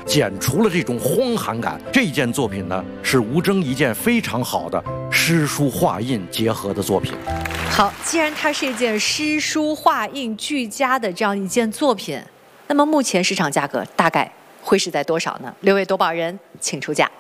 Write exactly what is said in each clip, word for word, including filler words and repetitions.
减除了这种荒寒感。这件作品呢，是吴峥一件非常好的诗书画印结合的作品。 好，既然它是一件诗书画印俱佳的这样一件作品，那么目前市场价格大概会是在多少呢？六位夺宝人，请出价。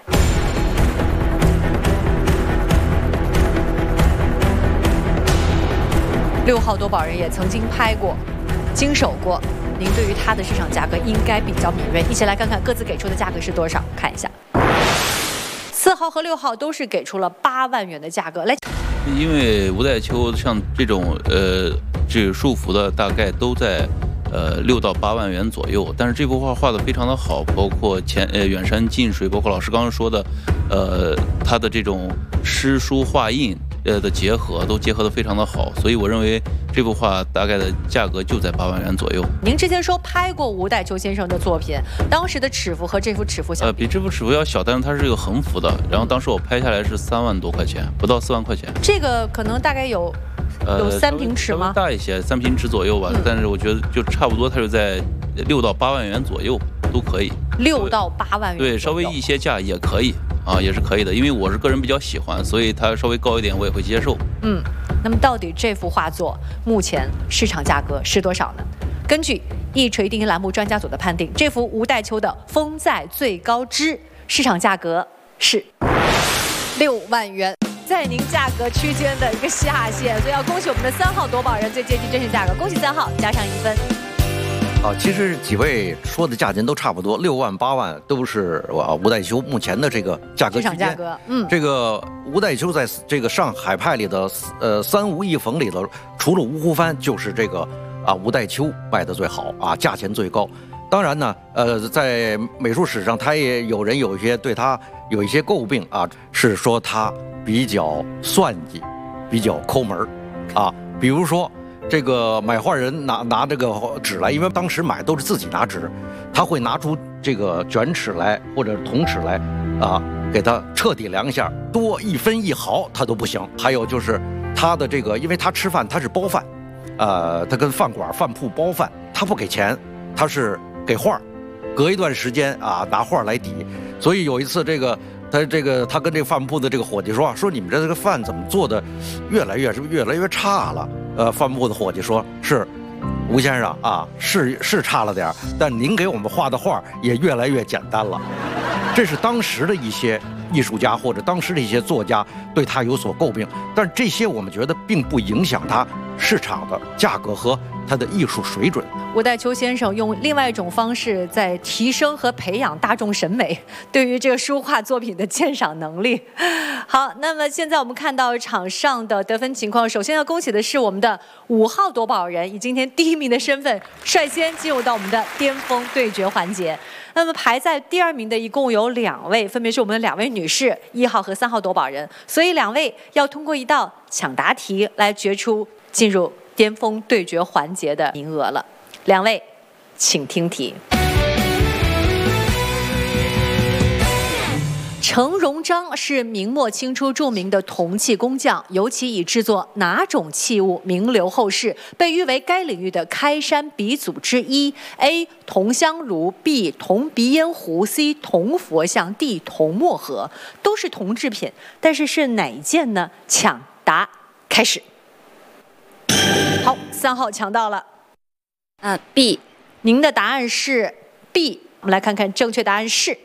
六号夺宝人也曾经拍过、经手过，您对于它的市场价格应该比较敏锐。一起来看看各自给出的价格是多少，看一下。四号和六号都是给出了八万元的价格，来。 因为吴代秋像这种呃，这束缚的大概都在呃六到八万元左右，但是这幅画画的非常的好，包括前呃远山近水，包括老师刚刚说的，呃，它的这种诗书画印呃的结合都结合的非常的好，所以我认为这幅画大概的价格就在八万元左右。 您之前说拍过吴代秋先生的作品，当时的尺幅和这幅尺幅相比， 呃，比这幅尺幅要小，但是它是一个横幅的，然后当时我拍下来是三万多块钱，不到四万块钱。 这个可能大概有。有三平尺吗？ 呃、大一些，三平尺左右吧。嗯、但是我觉得就差不多，它就在六到八万元左右都可以。 六到八万元对，稍微溢些价也可以啊，也是可以的。因为我是个人比较喜欢，所以它稍微高一点我也会接受。 嗯，那么到底这幅画作目前市场价格是多少呢？根据一锤定音栏目专家组的判定，这幅吴代秋的《风在最高枝》市场价格是六万元。在您价格区间的一个下限，所以要恭喜我们的三号夺宝人最接近真实价格，恭喜三号加上一分。 啊，其实几位说的价钱都差不多，六万八万都是啊吴代秋目前的这个价格区间。 市场价格，嗯， 这个吴代秋在这个上海派里的呃三吴一冯里头，除了吴湖帆，就是这个啊吴代秋卖的最好啊，价钱最高。当然呢，呃，在美术史上，他也有人有一些对他有一些诟病啊，是说他比较算计，比较抠门啊。比如说，这个买画人拿拿这个纸来，因为当时买都是自己拿纸，他会拿出这个卷尺来或者铜尺来啊，给他彻底量一下，多一分一毫他都不行。还有就是他的这个，因为他吃饭他是包饭，呃，他跟饭馆饭铺包饭，他不给钱，他是。给画，隔一段时间啊拿画来抵，所以有一次这个他这个他跟这个饭铺的这个伙计说说你们这这个饭怎么做的越来越是不是越来越差了？呃，饭铺的伙计说是吴先生啊，是是差了点，但您给我们画的画也越来越简单了。这是当时的一些艺术家或者当时的一些作家对他有所诟病，但是这些我们觉得并不影响他市场的价格和他的艺术水准。 吴代秋先生用另外一种方式在提升和培养大众审美对于这个书画作品的鉴赏能力。好，那么现在我们看到场上的得分情况，首先要恭喜的是我们的五号夺宝人以今天第一名的身份率先进入到我们的巅峰对决环节。那么排在第二名的一共有两位，分别是我们的两位女士，一号和三号夺宝人，所以两位要通过一道抢答题来决出进入巅峰对决环节的名额了。两位，请听题。程荣章是明末清初著名的铜器工匠，尤其以制作哪种器物名留后世，被誉为该领域的开山鼻祖之一 ？A. 铜香炉 B. 铜鼻烟壶 C. 铜佛像 D. 铜墨盒，都是铜制品，但是是哪一件呢？抢答开始。好，三号抢到了。 啊 ，B， 您的答案是 B。我们来看看正确答案是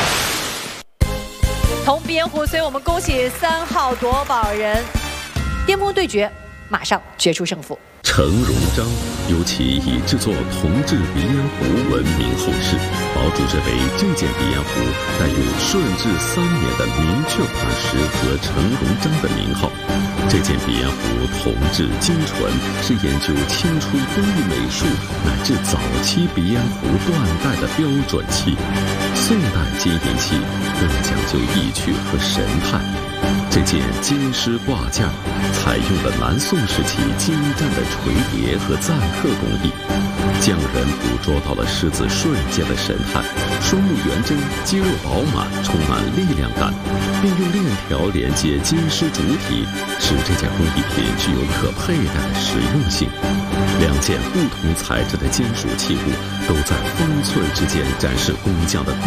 铜鼻烟壶，所以我们恭喜三号夺宝人。巅峰对决，马上决出胜负。 程荣章尤其以制作铜制鼻烟壶闻名后世，堡主认为这件鼻烟壶带有顺治三年的明确款式和程荣章的名号。这件鼻烟壶铜质精纯，是研究清初工艺美术乃至早期鼻烟壶断代的标准器。宋代金银器更讲究意趣和神态。这件金狮挂架采用了南宋时期精湛的垂叠和錾刻工艺，匠人捕捉到了狮子瞬间的神态，双目圆睁，肌肉饱满，充满力量感，并用链条连接金狮主体，使这件工艺品具有可佩戴的实用性。两件不同材质的金属器物都在方寸之间展示工匠的